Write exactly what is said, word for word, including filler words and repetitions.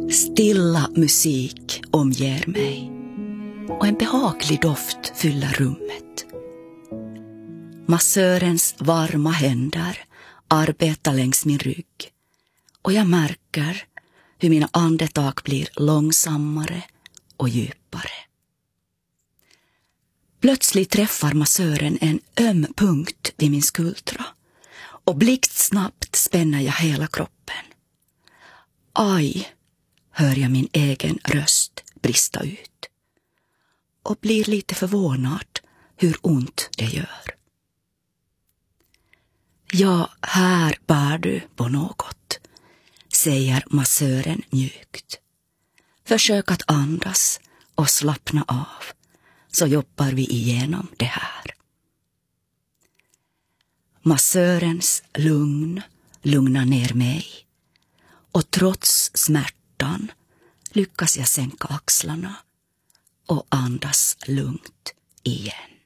Stilla musik omger mig och en behaglig doft fyller rummet. Massörens varma händer arbetar längs min rygg och jag märker hur mina andetag blir långsammare och djupare. Plötsligt träffar massören en öm punkt vid min skuldra och blixtsnabbt spänner jag hela kroppen. Aj, hör jag min egen röst brista ut och blir lite förvånad hur ont det gör. Ja, här bär du på något, säger massören mjukt. Försök att andas och slappna av, så jobbar vi igenom det här. Massörens lugn lugnar ner mig och trots smärtan lyckas jag sänka axlarna och andas lugnt igen.